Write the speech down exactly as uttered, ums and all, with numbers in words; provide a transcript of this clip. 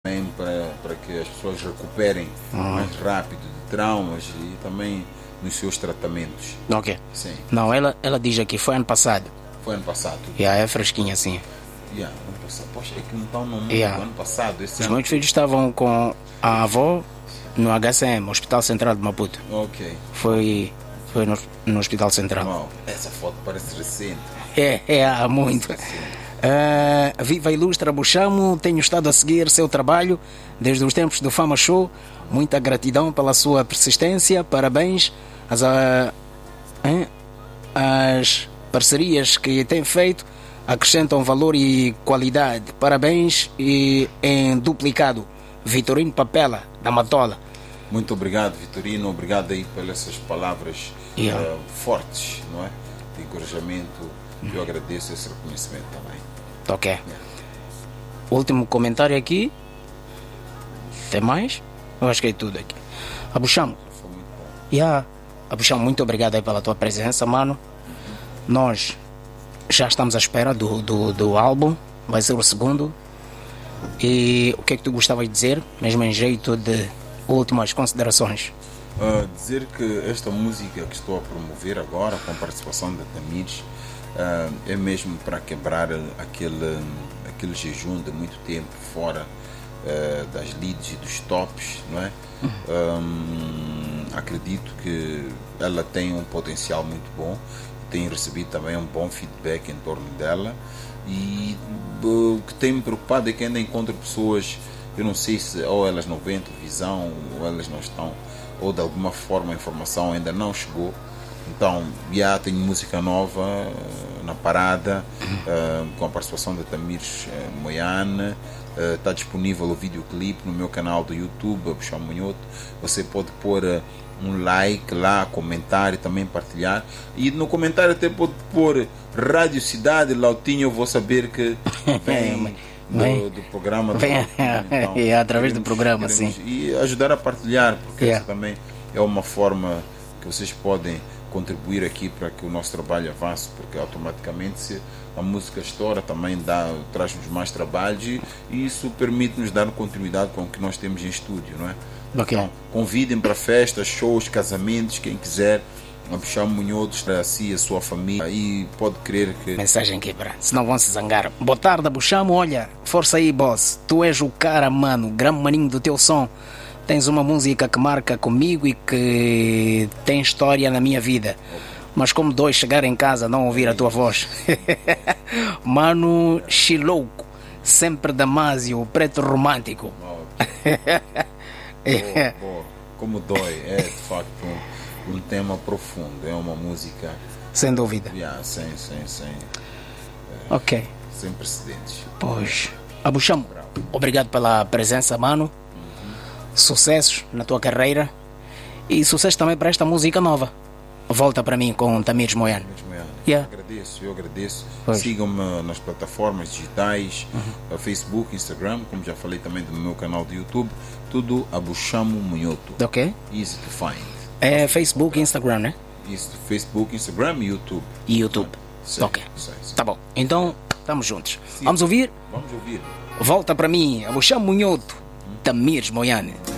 para, para que as pessoas recuperem uhum. mais rápido de traumas e também nos seus tratamentos. Ok. Sim. Não, ela, ela diz aqui, foi ano passado. Foi ano passado? Yeah, é fresquinha assim. Yeah, ano passado. Poxa, é que não estão no mundo yeah. do ano passado. Esse Os ano... meus filhos estavam com a avó no H C M, Hospital Central de Maputo. Ok. Foi, foi no, no Hospital Central. Wow, essa foto parece recente. É, é, há muito. Uh, viva Ilustra Abuchamo, tenho estado a seguir seu trabalho desde os tempos do Fama Show. Muita gratidão pela sua persistência, parabéns. As, uh, hein? As parcerias que tem feito acrescentam valor e qualidade. Parabéns e em duplicado. Vitorino Papela, da Matola. Muito obrigado, Vitorino. Obrigado aí pelas essas palavras yeah. uh, fortes, não é? De encorajamento. Eu agradeço esse reconhecimento também. Ok. Yeah. Último comentário aqui. Tem mais? Eu acho que é tudo aqui. Abuchamo. Foi muito bom. Yeah. Abuchamo, muito obrigado aí pela tua presença, mano. Uhum. Nós já estamos à espera do, do, do álbum. Vai ser o segundo. E o que é que tu gostavas de dizer? Mesmo em jeito de últimas considerações. Uh, dizer que esta música que estou a promover agora, com a participação da Tamires, uh, é mesmo para quebrar aquele, aquele jejum de muito tempo fora uh, das leads e dos tops, não é? Uhum. Um, acredito que ela tem um potencial muito bom, tenho recebido também um bom feedback em torno dela, e uh, o que tem me preocupado é que ainda encontro pessoas, eu não sei se ou elas não veem televisão ou elas não estão, ou de alguma forma a informação ainda não chegou. Então já tenho música nova uh, na parada, uh, com a participação da Tamires uh, Moiane. Uh, está disponível o videoclipe no meu canal do YouTube, Abuchamo Munhoto. Você pode pôr uh, um like lá, comentar e também partilhar. E no comentário até pode pôr Rádio Cidade Lautinho, eu vou saber que vem do, do programa. Do, vem, então, é através queremos, do programa, queremos, sim. E ajudar a partilhar, porque yeah. essa também é uma forma que vocês podem contribuir aqui para que o nosso trabalho avance, porque automaticamente se a música estoura também dá, traz-nos mais trabalhos e, e isso permite-nos dar continuidade com o que nós temos em estúdio, não é? Okay. Então, convidem para festas, shows, casamentos, quem quiser. Abuchamo Munhoto está assim, a sua família, e pode crer que... Mensagem quebrada, senão vão se zangar. Boa tarde, Abuchamo, olha, força aí, boss. Tu és o cara, mano, grande maninho do teu som. Tens uma música que marca comigo e que tem história na minha vida. Mas como dois chegar em casa não ouvir a tua voz. Mano Chilouco, sempre Damásio, o preto romântico. Boa, boa. Como dói, é de facto um, um tema profundo, é uma música sem dúvida, yeah, sem, sem, sem, é, ok, sem precedentes. Pois, Abuchamo, obrigado pela presença, mano. Uhum. Sucessos na tua carreira e sucesso também para esta música nova. Volta para mim com Tamires Moiane. Yeah. Eu agradeço, eu agradeço. Pois. Sigam-me nas plataformas digitais, uhum. Facebook, Instagram, como já falei também no meu canal do YouTube, tudo Abuchamo Munhoto. Ok. Easy to find. É Facebook e Instagram, né? Isso, Facebook, Instagram e YouTube. E YouTube. Sim, ok. Sim, sim. Tá bom. Então, estamos juntos. Sim. Vamos ouvir? Vamos ouvir. Volta para mim, Abuchamo Munhoto, hum. Tamires Moiane.